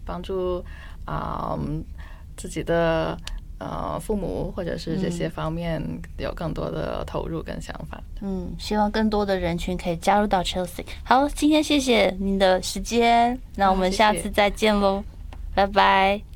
帮助自己的父母或者是这些方面有更多的投入跟想法。 希望更多的人群可以加入到 Chelsea。好，今天谢谢你的时间，那我们下次再见喽，拜拜。